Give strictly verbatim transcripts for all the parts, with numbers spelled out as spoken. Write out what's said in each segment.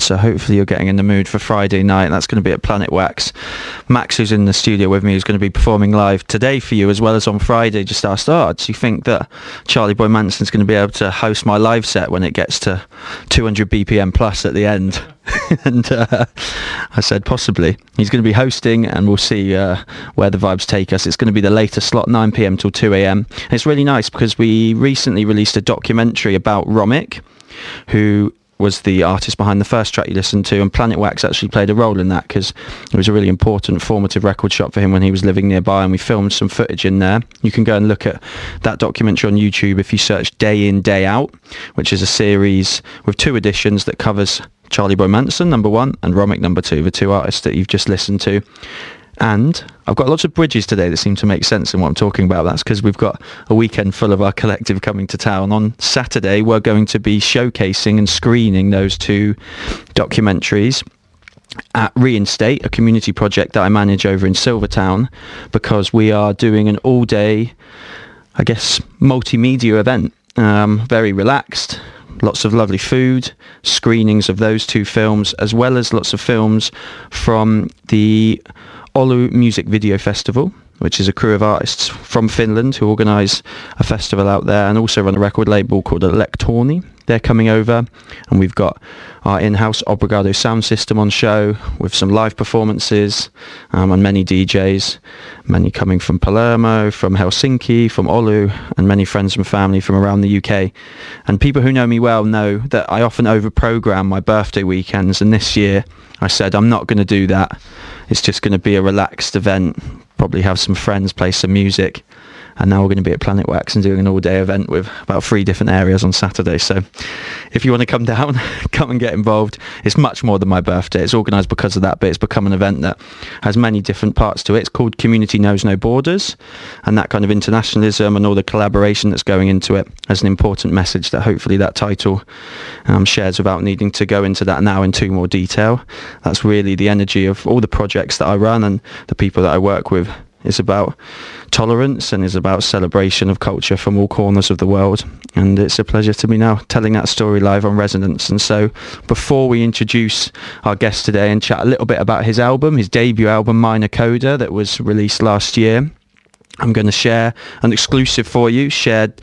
so hopefully you're getting in the mood for Friday night. That's going to be at Planet Wax. Max, who's in the studio with me, is going to be performing live today for you as well as on Friday. Just asked, oh, do you think that Charlie Boy Manson's going to be able to host my live set when it gets to two hundred B P M plus at the end? And uh, I said possibly. He's going to be hosting, and we'll see uh, where the vibes take us. It's going to be the later slot, nine p.m. till two a.m. And it's really nice because we recently released a documentary about Romic, who was the artist behind the first track you listened to, and Planet Wax actually played a role in that because it was a really important formative record shop for him when he was living nearby, and we filmed some footage in there. You can go and look at that documentary on YouTube if you search Day In, Day Out, which is a series with two editions that covers Charlie Boy Manson, number one, and Romic, number two, the two artists that you've just listened to. And I've got lots of bridges today that seem to make sense in what I'm talking about. That's because we've got a weekend full of our collective coming to town. On Saturday, we're going to be showcasing and screening those two documentaries at Reinstate, a community project that I manage over in Silvertown, because we are doing an all-day, I guess, multimedia event. Um, very relaxed. Lots of lovely food, screenings of those two films, as well as lots of films from the Oulu Music Video Festival, which is a crew of artists from Finland who organise a festival out there and also run a record label called Electorni. They're coming over, and we've got our in-house Obrigado sound system on show with some live performances um, and many D Js, many coming from Palermo, from Helsinki, from Oulu, and many friends and family from around the U K. And people who know me well know that I often over-program my birthday weekends, and this year I said I'm not going to do that. It's just going to be a relaxed event, probably have some friends, play some music. And now we're going to be at Planet Wax and doing an all-day event with about three different areas on Saturday. So if you want to come down, come and get involved. It's much more than my birthday. It's organised because of that, but it's become an event that has many different parts to it. It's called Community Knows No Borders, and that kind of internationalism and all the collaboration that's going into it has an important message that hopefully that title um, shares without needing to go into that now in too more detail. That's really the energy of all the projects that I run and the people that I work with. It's about tolerance and is about celebration of culture from all corners of the world. And it's a pleasure to be now telling that story live on Resonance. And so before we introduce our guest today and chat a little bit about his album, his debut album, Minor Coda, that was released last year, I'm going to share an exclusive for you, shared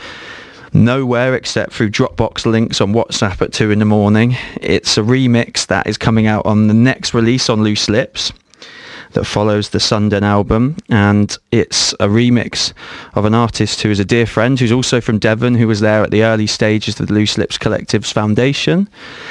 nowhere except through Dropbox links on WhatsApp at two in the morning. It's a remix that is coming out on the next release on Loose Lips that follows the Sunden album, and it's a remix of an artist who is a dear friend who's also from Devon, who was there at the early stages of the Loose Lips Collective's foundation,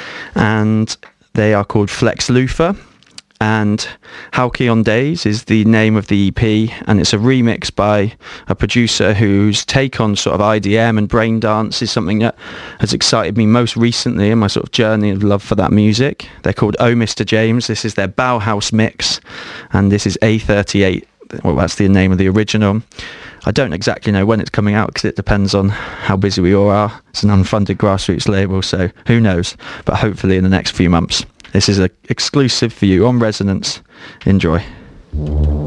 and they are called Flex Lufa. And Hauki on Days is the name of the E P, and it's a remix by a producer whose take on sort of I D M and brain dance is something that has excited me most recently in my sort of journey of love for that music. They're called Oh Mister James. This is their Bauhaus mix, and this is A thirty-eight. Well, that's the name of the original. I don't exactly know when it's coming out because it depends on how busy we all are. It's an unfunded grassroots label, so who knows? But hopefully in the next few months. This is an exclusive for you on Resonance. Enjoy.